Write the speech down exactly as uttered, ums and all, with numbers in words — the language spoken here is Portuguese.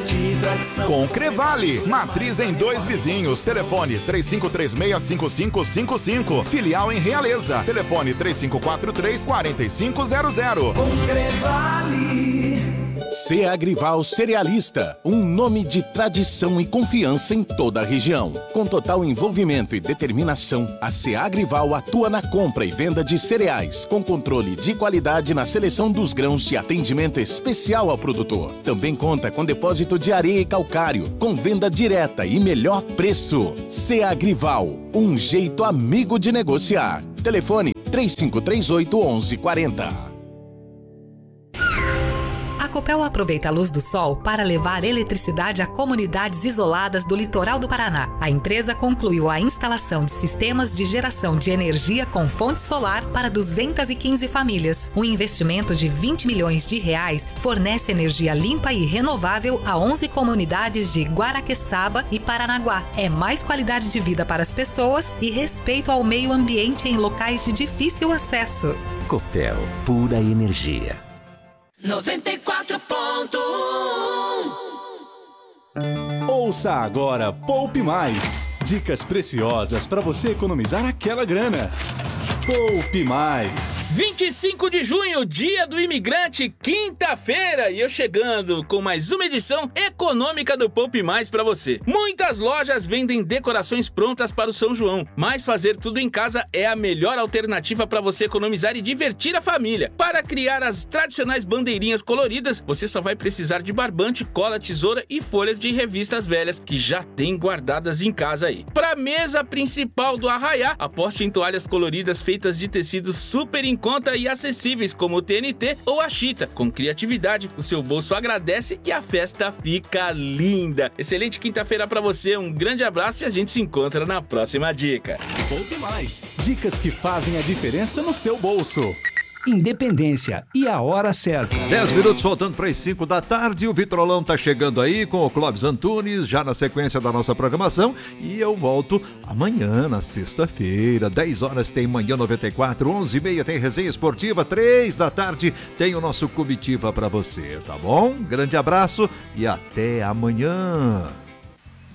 de tradição. Com Crevale, matriz em Dois Vizinhos, telefone três cinco três seis, cinco cinco cinco cinco, filial em Realeza, telefone três cinco quatro três, quatro cinco zero zero. Com Crevale. Ceagrival Cerealista, um nome de tradição e confiança em toda a região. Com total envolvimento e determinação, a Ceagrival atua na compra e venda de cereais, com controle de qualidade na seleção dos grãos e atendimento especial ao produtor. Também conta com depósito de areia e calcário, com venda direta e melhor preço. Ceagrival, um jeito amigo de negociar. Telefone três cinco três oito, onze quarenta. A Copel aproveita a luz do sol para levar eletricidade a comunidades isoladas do litoral do Paraná. A empresa concluiu a instalação de sistemas de geração de energia com fonte solar para duzentas e quinze famílias. Um investimento de vinte milhões de reais fornece energia limpa e renovável a onze comunidades de Guaraqueçaba e Paranaguá. É mais qualidade de vida para as pessoas e respeito ao meio ambiente em locais de difícil acesso. Copel, pura energia. noventa e quatro ponto um. Ouça agora Poupe Mais. Dicas preciosas para você economizar aquela grana. Poupe Mais. vinte e cinco de junho, Dia do Imigrante, quinta-feira, e eu chegando com mais uma edição econômica do Poupe Mais para você. Muitas lojas vendem decorações prontas para o São João, mas fazer tudo em casa é a melhor alternativa para você economizar e divertir a família. Para criar as tradicionais bandeirinhas coloridas, você só vai precisar de barbante, cola, tesoura e folhas de revistas velhas que já tem guardadas em casa aí. Para a mesa principal do arraiá, aposte em toalhas coloridas feitas de tecidos super em conta e acessíveis como o T N T ou a chita. Com criatividade, o seu bolso agradece e a festa fica linda. Excelente quinta-feira para você, um grande abraço e a gente se encontra na próxima dica. Poupe Mais. Dicas que fazem a diferença no seu bolso. Independência e a hora certa. dez minutos faltando para as cinco da tarde. O Vitrolão tá chegando aí com o Clóvis Antunes, já na sequência da nossa programação. E eu volto amanhã, na sexta-feira. dez horas tem Manhã noventa e quatro, onze e meia tem Resenha Esportiva, três da tarde tem o nosso Comitiva para você, tá bom? Grande abraço e até amanhã.